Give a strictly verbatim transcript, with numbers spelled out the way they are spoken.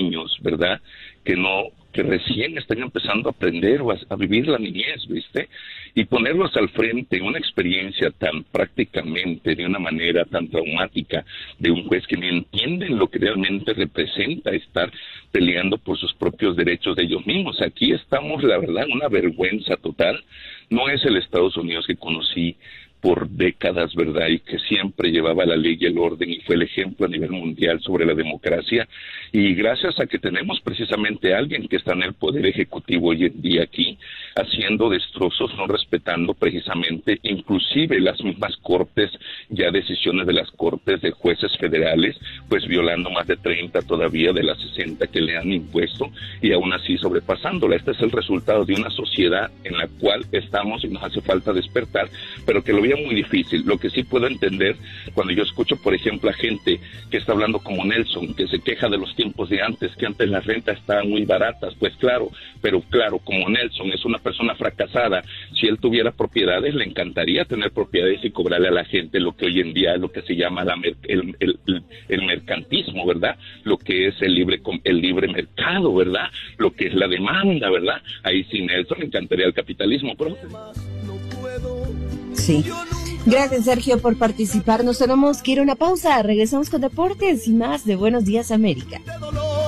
niños, ¿verdad?, que no, que recién están empezando a aprender o a, a vivir la niñez, ¿viste? Y ponerlos al frente en una experiencia tan prácticamente, de una manera tan traumática, de un juez que ni entienden lo que realmente representa estar peleando por sus propios derechos de ellos mismos. Aquí estamos, la verdad, una vergüenza total. No es el Estados Unidos que conocí por décadas, ¿verdad?, y que siempre llevaba la ley y el orden y fue el ejemplo a nivel mundial sobre la democracia. Y gracias a que tenemos precisamente a alguien que está en el poder ejecutivo hoy en día aquí, haciendo destrozos, no respetando precisamente inclusive las mismas cortes, ya decisiones de las cortes de jueces federales, pues violando más de treinta todavía de las sesenta que le han impuesto y aún así sobrepasándola. Este es el resultado de una sociedad en la cual estamos y nos hace falta despertar, pero que lo veía muy difícil. Lo que sí puedo entender cuando yo escucho, por ejemplo, a gente que está hablando como Nelson, que se queja de los tiempos de antes, que antes las rentas estaban muy baratas, pues claro, pero claro, como Nelson es una persona fracasada, si él tuviera propiedades, le encantaría tener propiedades y cobrarle a la gente lo que hoy en día es lo que se llama la mer el, el, el, el mercantismo, ¿verdad? Lo que es el libre, el libre mercado, ¿verdad? Lo que es la demanda, ¿verdad? Ahí sí, Nelson le encantaría el capitalismo, pero... Sí. Gracias, Sergio, por participar. Nos tenemos que ir a una pausa. Regresamos con deportes y más de Buenos Días, América.